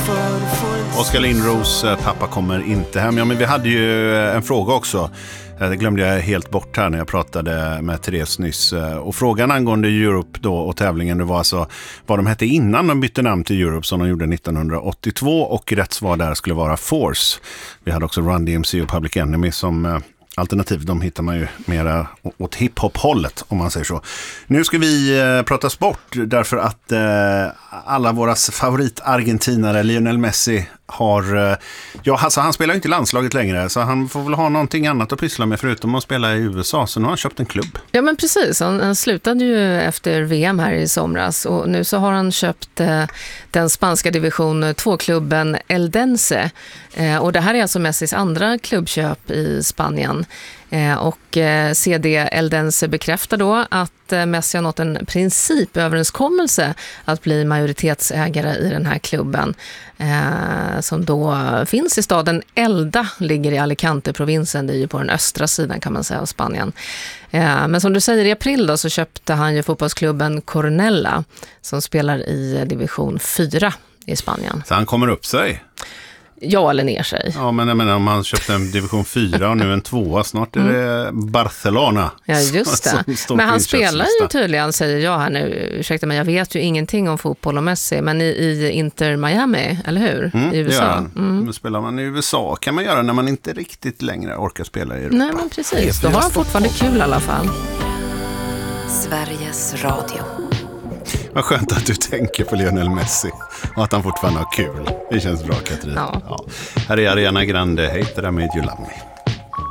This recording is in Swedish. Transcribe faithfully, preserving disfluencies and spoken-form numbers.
Oskar Lindros pappa kommer inte hem. Ja, men vi hade ju en fråga också. Det glömde jag helt bort här när jag pratade med Therese nyss. Och frågan angående Europe då och tävlingen, det var alltså vad de hette innan de bytte namn till Europe som de gjorde nittonhundraåttiotvå, och rätt svar där skulle vara Force. Vi hade också Run D M C och Public Enemy som alternativ. De hittar man ju mera åt hiphop-hållet om man säger så. Nu ska vi eh, prata sport därför att eh, alla våra favoritargentinare Lionel Messi har, eh, ja alltså han spelar ju inte i landslaget längre så han får väl ha någonting annat att pyssla med förutom att spela i U S A, så nu har han köpt en klubb. Ja men precis, han, han slutade ju efter V M här i somras och nu så har han köpt eh, den spanska division två-klubben Eldense eh, och det här är alltså Messis andra klubbköp i Spanien. Eh, och eh, C D Eldense bekräftar då att eh, Messi har nått en principöverenskommelse att bli majoritetsägare i den här klubben eh, som då finns i staden Elda, ligger i Alicante-provinsen, det är ju på den östra sidan kan man säga av Spanien. Eh, men som du säger, i april då så köpte han ju fotbollsklubben Cornella som spelar i division fyra i Spanien. Så han kommer upp sig? Ja, eller ner sig. Ja, men jag menar, om han köpte en division fyra och nu en tvåa, snart är det Barcelona. Ja, just det. Men han spelar ju tydligen, säger jag här nu, ursäkta mig, jag vet ju ingenting om fotboll och Messi, men i, i Inter Miami, eller hur? Mm, I U S A. Ja, mm. men spelar man i U S A kan man göra när man inte riktigt längre orkar spela i Europa. Nej, men precis. Då har han fortfarande kul i alla fall. Sveriges Radio. Vad skönt att du tänker på Lionel Messi och att han fortfarande har kul. Det känns bra, Katrin. Ja. Ja. Här är Ariana Grande. Hej, det där med You Love Me.